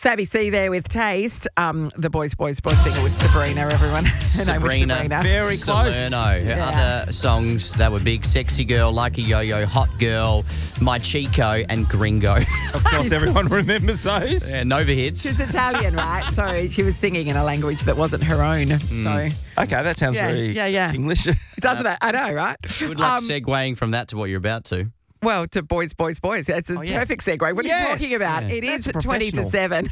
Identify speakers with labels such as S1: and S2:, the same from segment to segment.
S1: Sabby C there with Taste. The boys singer was Sabrina, everyone. Her name was Sabrina.
S2: Very close.
S3: Salerno. Her other songs that were big: Sexy Girl, Like a Yo-Yo, Hot Girl, My Chico, and Gringo.
S2: Of course, everyone remembers those.
S3: Yeah, Nova hits.
S1: She's Italian, right? So she was singing in a language that wasn't her own. So
S2: Okay, that sounds very English.
S1: doesn't it? I know, right?
S3: Good luck segueing from that to what you're about to.
S1: Well, to boys. It's a perfect segue. What are you talking about?
S3: Yeah.
S1: It is
S2: That's
S1: 20 to 7.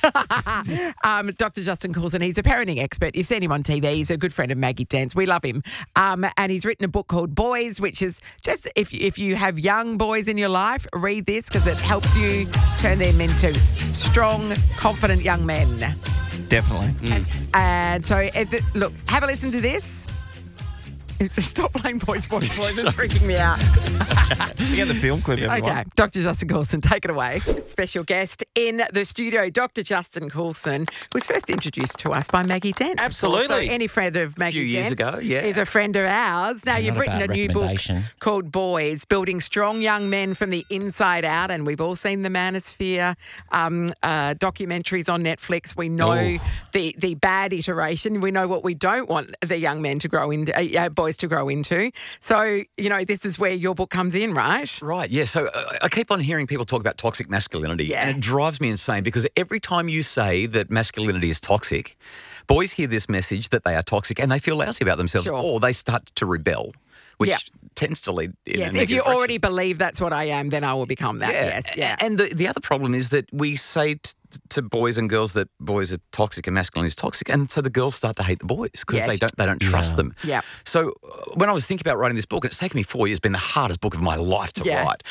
S1: Dr. Justin Coulson, he's a parenting expert. You've seen him on TV. He's a good friend of Maggie Dent's. We love him. And he's written a book called Boys, which is just if you have young boys in your life, read this because it helps you turn them into strong, confident young men.
S2: Definitely.
S1: And so, look, have a listen to this. Stop playing boys. It's freaking me out.
S2: You get the film clip, everyone.
S1: Okay, Dr. Justin Coulson, take it away. Special guest in the studio, Dr. Justin Coulson, was first introduced to us by Maggie Dent.
S2: Absolutely.
S1: So any friend of Maggie
S4: few years
S1: Dent's
S4: ago, yeah.
S1: is a friend of ours. Now, you've
S3: Not a
S1: written a
S3: bad
S1: new book
S3: recommendation.
S1: called Boys, Building Strong Young Men from the Inside Out, and we've all seen the Manosphere documentaries on Netflix. We know the bad iteration. We know what we don't want the young men to grow into, boys to grow into. So, this is where your book comes in, right?
S4: Right, yeah. So I keep on hearing people talk about toxic masculinity, and it drives me insane because every time you say that masculinity is toxic, boys hear this message that they are toxic and they feel lousy about themselves, or they start to rebel, which tends to lead in a
S1: Yes, if
S4: negative
S1: you
S4: direction.
S1: already believe that's what I am, then I will become that. Yes, yeah.
S4: And the other problem is that we say to boys and girls that boys are toxic and masculinity is toxic, and so the girls start to hate the boys because they don't trust them.
S1: Yeah.
S4: So when I was thinking about writing this book, and it's taken me 4 years, been the hardest book of my life to write.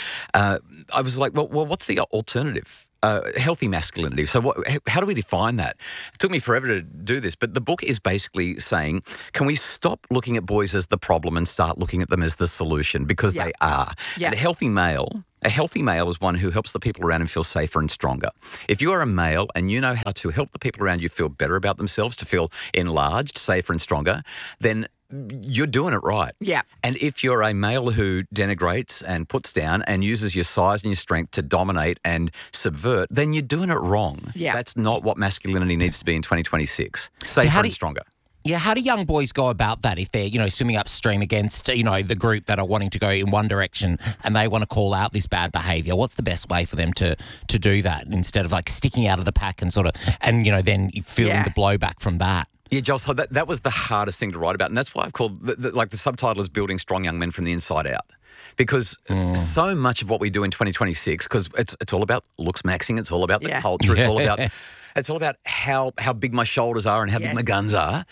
S4: I was like, well, what's the alternative? Healthy masculinity. So how do we define that? It took me forever to do this, but the book is basically saying, can we stop looking at boys as the problem and start looking at them as the solution? Because they are.
S1: Yeah.
S4: And a healthy male is one who helps the people around him feel safer and stronger. If you are a male and you know how to help the people around you feel better about themselves, to feel enlarged, safer and stronger, then you're doing it right.
S1: Yeah.
S4: And if you're a male who denigrates and puts down and uses your size and your strength to dominate and subvert, then you're doing it wrong.
S1: Yeah.
S4: That's not what masculinity needs to be in 2026. Safer and stronger.
S3: Yeah, how do young boys go about that if they're, swimming upstream against, the group that are wanting to go in one direction and they want to call out this bad behaviour? What's the best way for them to do that instead of like sticking out of the pack and then feeling the blowback from that?
S4: Yeah, Joel, so that was the hardest thing to write about. And that's why I've called, the subtitle is Building Strong Young Men from the Inside Out. Because so much of what we do in 2026, because it's all about looks maxing, it's all about the culture, it's all about how big my shoulders are and how big my guns are.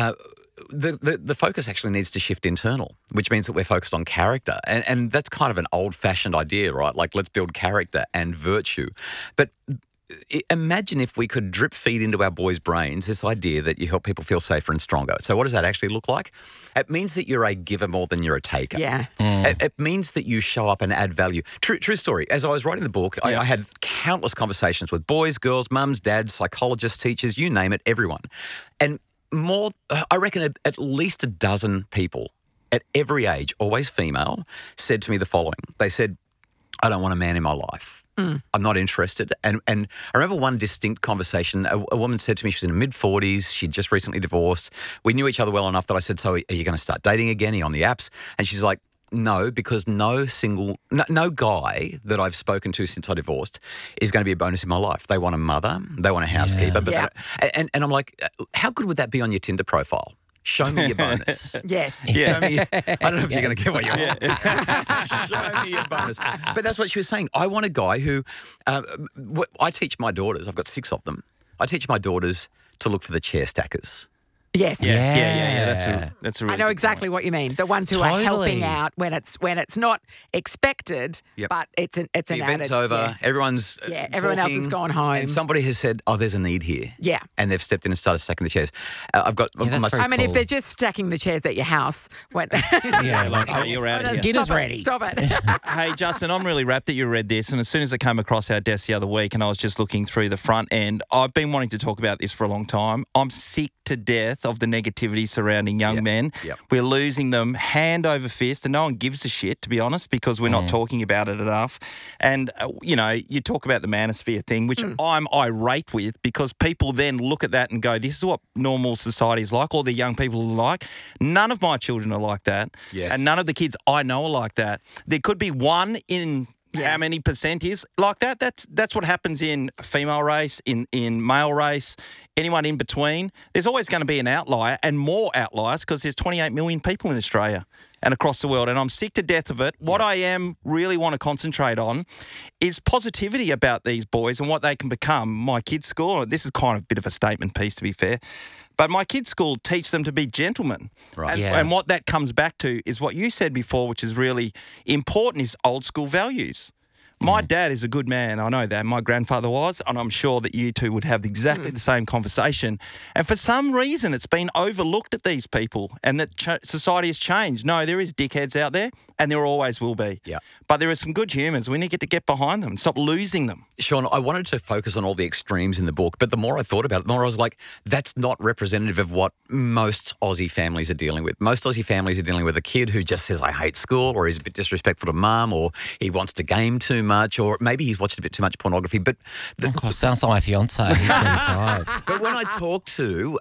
S4: The focus actually needs to shift internal, which means that we're focused on character. And that's kind of an old-fashioned idea, right? Like, let's build character and virtue. But imagine if we could drip feed into our boys' brains this idea that you help people feel safer and stronger. So what does that actually look like? It means that you're a giver more than you're a taker.
S1: Yeah.
S4: It means that you show up and add value. True story. As I was writing the book, I had countless conversations with boys, girls, mums, dads, psychologists, teachers, you name it, everyone. And I reckon at least a dozen people at every age, always female, said to me the following. They said, I don't want a man in my life. I'm not interested. And I remember one distinct conversation. A woman said to me, she was in her mid-40s. She'd just recently divorced. We knew each other well enough that I said, so are you going to start dating again? Are you on the apps? And she's like, no, because no guy that I've spoken to since I divorced is going to be a bonus in my life. They want a mother. They want a housekeeper. But and I'm like, how good would that be on your Tinder profile? Show me your bonus.
S1: Yes.
S4: Yeah. I don't know if you're going to get what you want. Show me your bonus. But that's what she was saying. I want a guy who, I teach my daughters, I've got 6 of them. I teach my daughters to look for the chair stackers.
S1: Yes.
S2: Yeah. That's a really
S1: I know
S2: good
S1: exactly
S2: point.
S1: what you mean. The ones who are helping out when it's not expected, but it's an
S4: The
S1: added.
S4: event's over. Everyone's
S1: everyone else has
S4: talking,
S1: gone home.
S4: and somebody has said, "Oh, there's a need here."
S1: Yeah.
S4: and they've stepped in and started stacking the chairs. I've got.
S1: I mean, if they're just stacking the chairs at your house, when
S2: You're out of here.
S3: Dinner's ready.
S1: Stop it.
S2: Hey, Justin, I'm really rapt that you read this. And as soon as I came across our desk the other week and I was just looking through the front end, I've been wanting to talk about this for a long time. I'm sick to death of the negativity surrounding young men.
S4: Yep.
S2: We're losing them hand over fist, and no one gives a shit, to be honest, because we're not talking about it enough. And, you talk about the manosphere thing, which I'm irate with, because people then look at that and go, this is what normal society is like, or the young people are like. None of my children are like that.
S4: Yes.
S2: And none of the kids I know are like that. There could be one in how many percent is like that. That's what happens in female race, in male race, anyone in between. There's always going to be an outlier, and more outliers, because there's 28 million people in Australia and across the world, and I'm sick to death of it. What I really want to concentrate on is positivity about these boys and what they can become. My kids' school, this is kind of a bit of a statement piece, to be fair, but my kids' school teach them to be gentlemen.
S4: Right.
S2: And what that comes back to is what you said before, which is really important, is old school values. My dad is a good man, I know that. My grandfather was, and I'm sure that you two would have exactly the same conversation. And for some reason, it's been overlooked at these people, and that society has changed. No, there is dickheads out there, and there always will be.
S4: Yeah.
S2: But there are some good humans. We need to get behind them and stop losing them.
S4: Sean, I wanted to focus on all the extremes in the book, but the more I thought about it, the more I was like, that's not representative of what most Aussie families are dealing with. Most Aussie families are dealing with a kid who just says, I hate school, or he's a bit disrespectful to mum, or he wants to game too much, or maybe he's watched a bit too much pornography. But
S3: Sounds like my fiance. He's 25.
S4: But when I talk to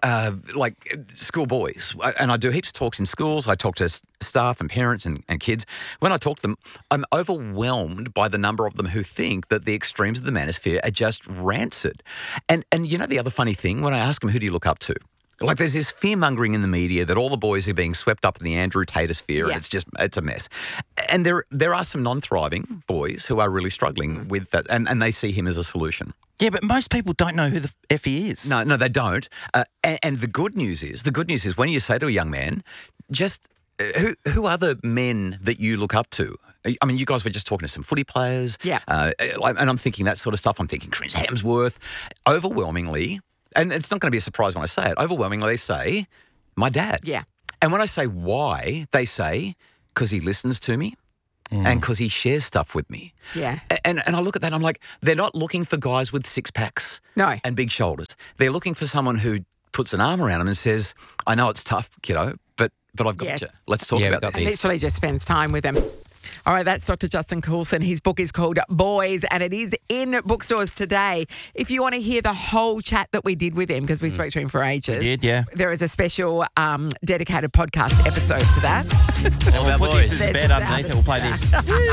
S4: school boys, and I do heaps of talks in schools, I talk to staff and parents and kids. When I talk to them, I'm overwhelmed by the number of them who think that the extremes of the manosphere are just rancid. And the other funny thing, when I ask them, who do you look up to? Like, there's this fear-mongering in the media that all the boys are being swept up in the Andrew Tate-sphere, and it's a mess. And there are some non-thriving boys who are really struggling with that, and they see him as a solution.
S2: Yeah, but most people don't know who the F he is.
S4: No, they don't. And the good news is when you say to a young man, just who are the men that you look up to? I mean, you guys were just talking to some footy players.
S1: Yeah.
S4: And I'm thinking that sort of stuff. I'm thinking Chris Hemsworth. Overwhelmingly, and it's not going to be a surprise when I say it, overwhelmingly they say, my dad.
S1: Yeah.
S4: And when I say why, they say, because he listens to me and because he shares stuff with me.
S1: Yeah.
S4: And I look at that and I'm like, they're not looking for guys with six packs and big shoulders. They're looking for someone who puts an arm around them and says, I know it's tough, kiddo, but I've got you. Let's talk about this.
S1: Literally just spends time with them. All right, that's Dr. Justin Coulson. His book is called Boys, and it is in bookstores today. If you want to hear the whole chat that we did with him, because we spoke to him for ages.
S2: We did, yeah.
S1: There is a special dedicated podcast episode to that.
S2: We'll put this as bed underneath it. We'll play this.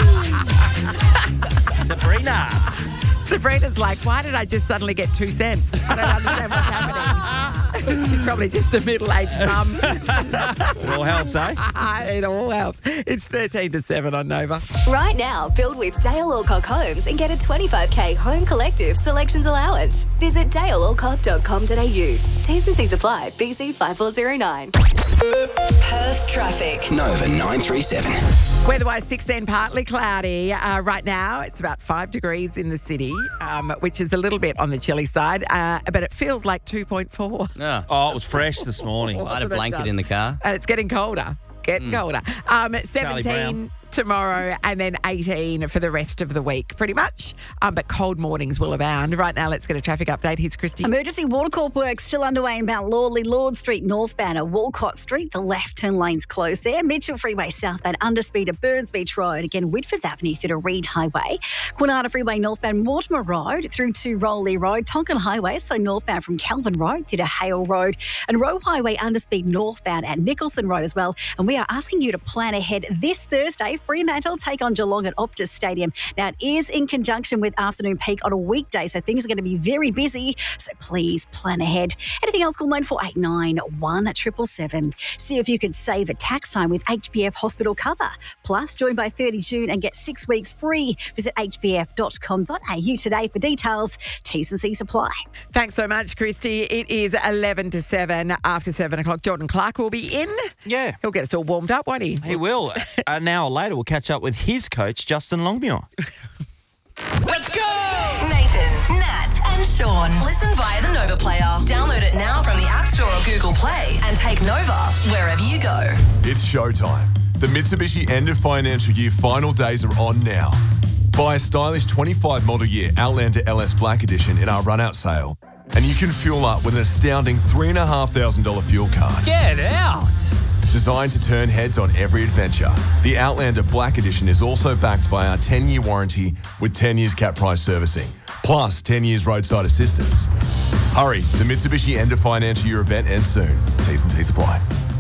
S2: Sabrina.
S1: Sabrina's like, why did I just suddenly get 2 cents? I don't understand what's happening. She's probably just a middle-aged mum.
S2: It all helps, eh?
S1: It all helps. It's 13 to 7 on Nova.
S5: Right now, build with Dale Alcock Homes and get a 25k home collective selections allowance. Visit dalealcock.com.au. T's and C's apply. BC 5409. Perth traffic.
S6: Nova 937.
S1: Weather-wise, 16, partly cloudy. Right now, it's about 5 degrees in the city, which is a little bit on the chilly side, but it feels like 2.4.
S2: Oh, it was fresh this morning.
S7: I had a blanket in the car.
S1: And it's getting colder. Colder. 17 tomorrow and then 18 for the rest of the week, pretty much. But cold mornings will abound. Right now, let's get a traffic update. Here's Christy.
S8: Emergency water corp work still underway in Mount Lawley, Lord Street northbound at Walcott Street. The left turn lane's closed there. Mitchell Freeway southbound underspeed at Burns Beach Road. Again, Whitfords Avenue through to Reed Highway. Quinata Freeway northbound Mortimer Road through to Rowley Road. Tonkin Highway, so northbound from Calvin Road through to Hale Road. And Roe Highway underspeed northbound at Nicholson Road as well. And we are asking you to plan ahead this Thursday. Fremantle take on Geelong at Optus Stadium. Now, it is in conjunction with afternoon peak on a weekday, so things are going to be very busy. So please plan ahead. Anything else, call 9489 1777. See if you could save a tax time with HBF Hospital Cover. Plus, join by 30 June and get 6 weeks free. Visit hbf.com.au today for details. T's and C's apply.
S1: Thanks so much, Christy. It is 11 to 7. After 7 o'clock, Jordan Clark will be in.
S2: Yeah.
S1: He'll get us all warmed up, won't he?
S2: He will. An hour later, we'll catch up with his coach, Justin Longmuir.
S6: Let's go!
S5: Nathan, Nat, and Sean. Listen via the Nova Player. Download it now from the App Store or Google Play and take Nova wherever you go.
S9: It's showtime. The Mitsubishi end of financial year final days are on now. Buy a stylish 25 model year Outlander LS Black Edition in our run-out sale and you can fuel up with an astounding $3,500 fuel card.
S6: Get out!
S9: Designed to turn heads on every adventure, the Outlander Black Edition is also backed by our 10-year warranty with 10 years cap price servicing, plus 10 years roadside assistance. Hurry, the Mitsubishi end of financial year event ends soon. T's and C's apply.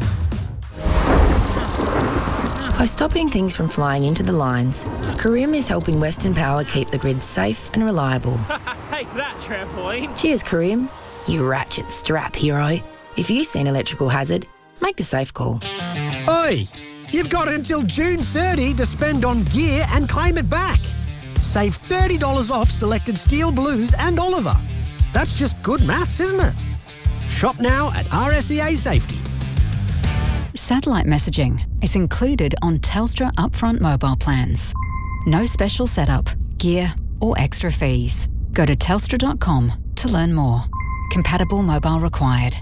S7: By stopping things from flying into the lines, Carim is helping Western Power keep the grid safe and reliable.
S6: Take that, trampoline.
S7: Cheers, Carim, you ratchet strap hero. If you see an electrical hazard, make the safe call.
S10: Oi! You've got until June 30 to spend on gear and claim it back. Save $30 off selected Steel Blues and Oliver. That's just good maths, isn't it? Shop now at RSEA Safety.
S11: Satellite messaging is included on Telstra upfront mobile plans. No special setup, gear or extra fees. Go to telstra.com to learn more. Compatible mobile required.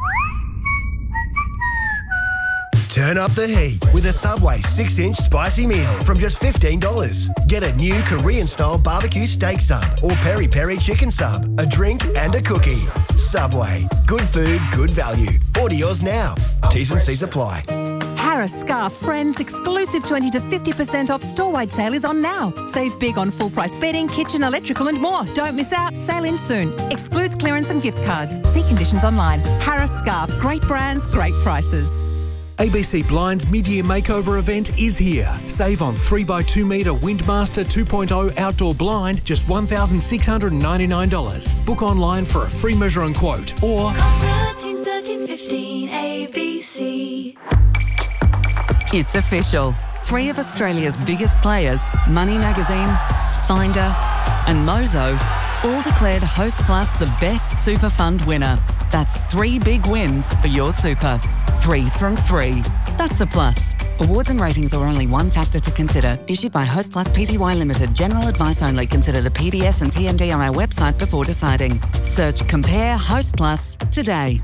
S12: Turn up the heat with a Subway 6-inch spicy meal from just $15. Get a new Korean-style barbecue steak sub or peri-peri chicken sub, a drink and a cookie. Subway. Good food, good value. Order yours now. T's and C's apply.
S13: Harris Scarf Friends exclusive 20 to 50% off store-wide sale is on now. Save big on full-price bedding, kitchen, electrical and more. Don't miss out. Sale ends soon. Excludes clearance and gift cards. See conditions online. Harris Scarf. Great brands, great prices.
S14: ABC Blind's mid-year makeover event is here. Save on 3x2 metre Windmaster 2.0 outdoor blind, just $1,699. Book online for a free measure and quote, or
S15: 13 13 15 ABC.
S16: It's official. 3 of Australia's biggest players, Money Magazine, Finder and Mozo, all declared Hostplus the best super fund winner. That's 3 big wins for your super. 3 from 3. That's a plus. Awards and ratings are only one factor to consider. Issued by Hostplus Pty Limited. General advice only. Consider the PDS and TMD on our website before deciding. Search Compare Hostplus today.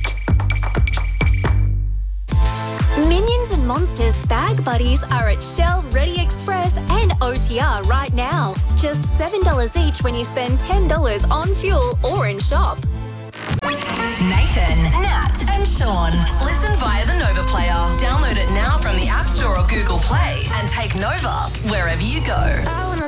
S5: Minions and Monsters Bag Buddies are at Shell, Ready Express and OTR right now. Just $7 each when you spend $10 on fuel or in shop.
S17: Nathan, Nat and Sean. Listen via the Nova Player. Download it now from the App Store or Google Play and take Nova wherever you go.